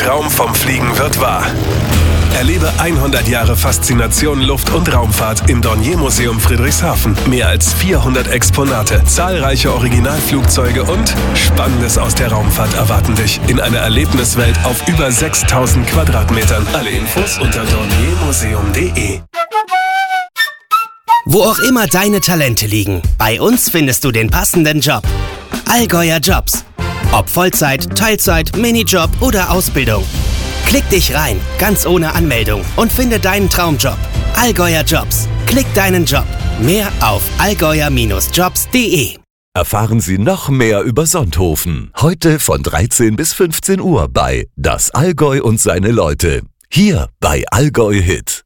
Traum vom Fliegen wird wahr. Erlebe 100 Jahre Faszination Luft- und Raumfahrt im Dornier-Museum Friedrichshafen. Mehr als 400 Exponate, zahlreiche Originalflugzeuge und Spannendes aus der Raumfahrt erwarten dich in einer Erlebniswelt auf über 6000 Quadratmetern. Alle Infos unter dorniermuseum.de. Wo auch immer deine Talente liegen, bei uns findest du den passenden Job. Allgäuer Jobs. Ob Vollzeit, Teilzeit, Minijob oder Ausbildung. Klick dich rein, ganz ohne Anmeldung und finde deinen Traumjob. Allgäuer Jobs. Klick deinen Job. Mehr auf allgäuer-jobs.de. Erfahren Sie noch mehr über Sonthofen. Heute von 13 bis 15 Uhr bei Das Allgäu und seine Leute. Hier bei Allgäu Hit.